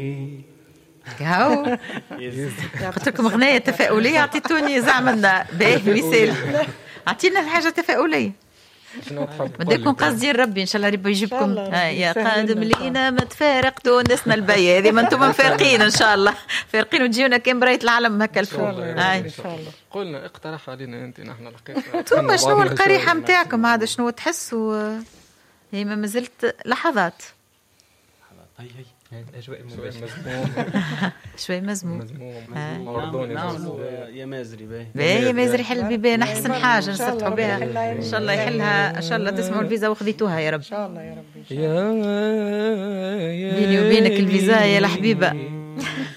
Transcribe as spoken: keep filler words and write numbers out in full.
هاو قلت لكم أغنية تفاؤلية أعطيتوني زعما باهي مثال. أعطينا حاجة تفاؤلية بدكم قصدي ربي إن شاء الله ربي يجيبكم. يا قادم لينا ما تفارقتوا نسنا البي هذه ما أنتم مفارقين إن شاء الله فارقين وتجيونا كم براية العالم هكا الفوق. إن شاء الله. قلنا اقترح علينا أنت نحن الحقيقة ثم شنو القريحة متاعكم هذا شنو تحسوا هي ما مازلت لحظات هي هي الأجواء مزموم شوي مزموم مزموم يا مازري باهي باهي مازري حل بيبان أحسن حاجة نصرحوا بها إن شاء الله يحلها إن شاء الله تسمعوا الفيزا وخذيتوها يا رب إن شاء الله يا رب. بيني وبينك الفيزا يا الحبيبة